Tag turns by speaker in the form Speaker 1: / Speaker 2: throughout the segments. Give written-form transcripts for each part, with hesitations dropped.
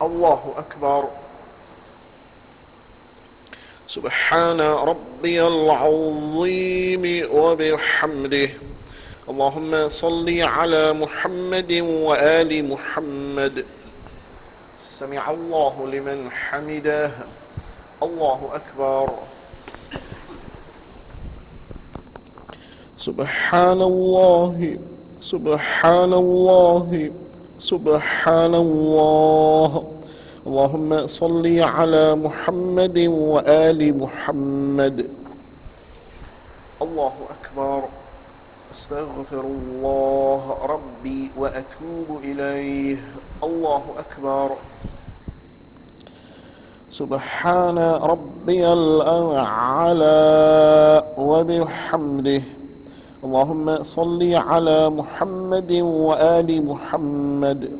Speaker 1: الله أكبر. سبحان ربي العظيم وبحمده. اللهم صل على محمد وآل محمد. سمع الله لمن حمده. الله أكبر. سبحان الله سبحان الله سبحان الله. اللهم صل على محمد وآل محمد. الله أكبر. أستغفر الله ربي وأتوب إليه. الله أكبر. سبحان ربي الأعلى وبحمده. اللهم صل على محمد وآل محمد.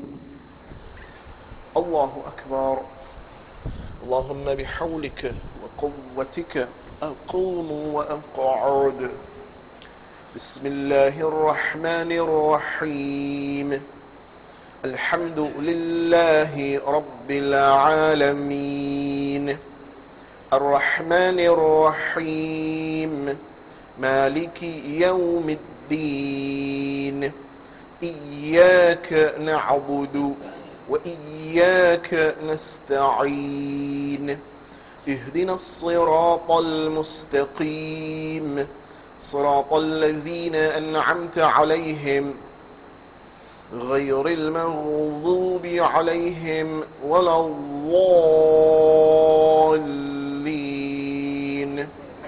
Speaker 1: الله أكبر. اللهم بحولك وقوتك أقوم وأقعد. بسم الله الرحمن الرحيم. الحمد لله رب العالمين. الرحمن الرحيم. مالك يوم الدين. إياك نعبد وإياك نستعين. اهدنا الصراط المستقيم صراط الذين أنعمت عليهم غير المغضوب عليهم ولا الضالين.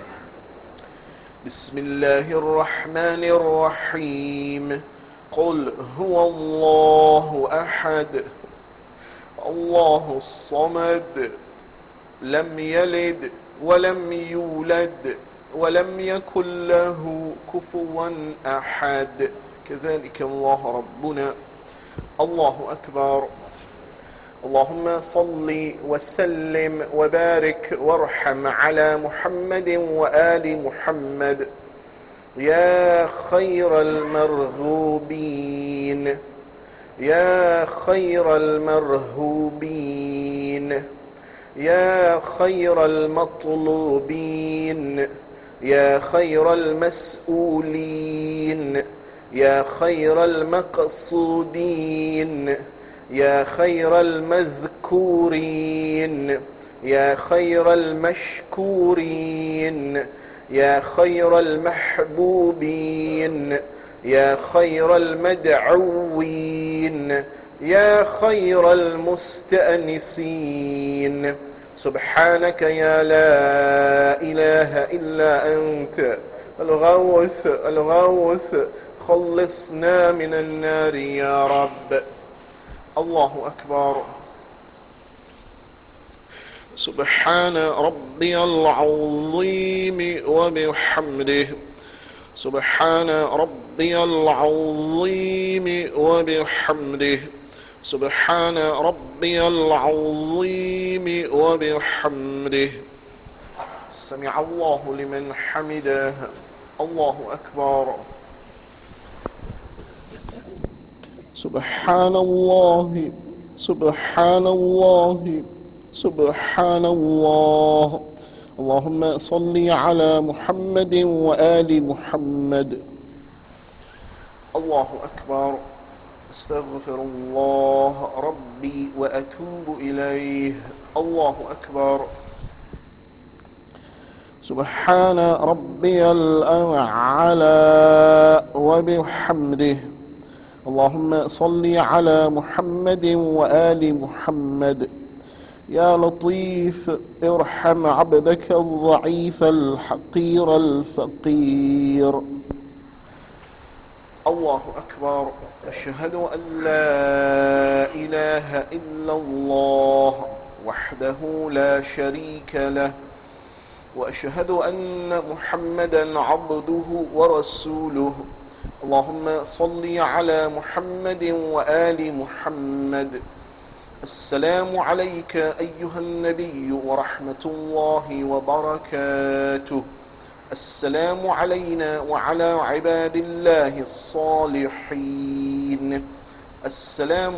Speaker 1: بسم الله الرحمن الرحيم. قل هو الله أحد الله الصمد لم يلد ولم يولد ولم يكن له كفوا أحد. كذلك الله ربنا. الله أكبر. اللهم صل وسلم وبارك وارحم على محمد وآل محمد. يا خير المرغوبين يا خير المرهوبين يا خير المطلوبين يا خير المسؤولين يا خير المقصودين يا خير المذكورين يا خير المشكورين يا خير المحبوبين يا خير المدعوين يا خير المستأنسين. سبحانك يا لا إله إلا أنت الغوث الغوث. خلصنا من النار يا رب. الله أكبر. سبحان ربي العظيم وبحمده. سبحان ربي العظيم وبحمده. سبحان ربي العظيم وبحمده. سمع الله لمن حمده. الله أكبر. سبحان الله سبحان الله سبحان الله. اللهم صل على محمد وآل محمد. الله أكبر. أستغفر الله ربي وأتوب إليه. الله أكبر. سبحان ربي الأعلى وبحمده. اللهم صل على محمد وآل محمد. يا لطيف ارحم عبدك الضعيف الحقير الفقير. الله أكبر. أشهد أن لا إله إلا الله وحده لا شريك له وأشهد أن محمدا عبده ورسوله. اللهم صل على محمد وآل محمد. السلام عليك أيها النبي ورحمة الله وبركاته. السلام علينا وعلى عباد الله الصالحين. السلام